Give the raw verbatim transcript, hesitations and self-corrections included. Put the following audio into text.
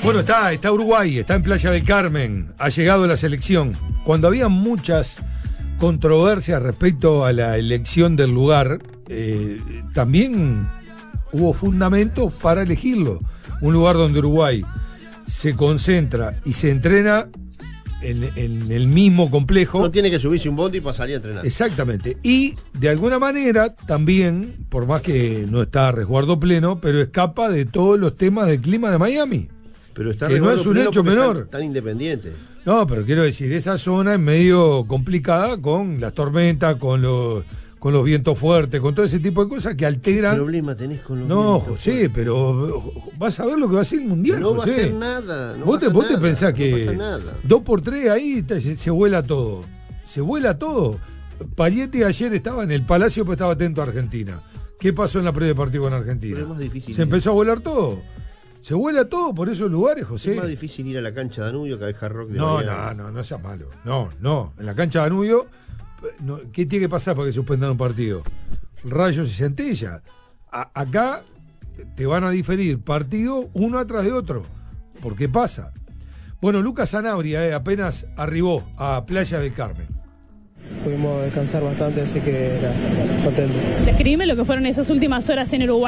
Bueno, está, está Uruguay, está en Playa del Carmen, ha llegado la selección. Cuando había muchas controversias respecto a la elección del lugar, eh, también hubo fundamentos para elegirlo. Un lugar donde Uruguay se concentra y se entrena en, en el mismo complejo. No tiene que subirse un bondi para salir a entrenar. Exactamente. Y de alguna manera también, por más que no está a resguardo pleno, pero escapa de todos los temas del clima de Miami. Pero está que no es un hecho menor. Tan, tan independiente. No, pero quiero decir, esa zona es medio complicada con las tormentas, con los con los vientos fuertes, con todo ese tipo de cosas que alteran. ¿Qué problema tenés con los no, vientos José, fuertes? pero vas a ver lo que va a ser el mundial. No José. va a ser nada. No vos te, vos te pensás que no dos por tres ahí te, se, se vuela todo. Se vuela todo. Paliete ayer estaba en el Palacio, pero estaba atento a Argentina. ¿Qué pasó en la previa de partido con Argentina? Pero es más difícil. Se empezó a volar todo. Se vuela todo por esos lugares, José. Es más difícil ir a la cancha de Danubio que a Hard Rock de No, Miami. no, no, no seas malo. No, no. En la cancha de Danubio, no, ¿qué tiene que pasar para que suspendan un partido? Rayos y centellas. A, acá te van a diferir partidos uno atrás de otro. ¿Por qué pasa? Bueno, Lucas Zanabria eh, apenas arribó a Playa del Carmen. Pudimos descansar bastante, así que nada, contento. Describime lo que fueron esas últimas horas en Uruguay.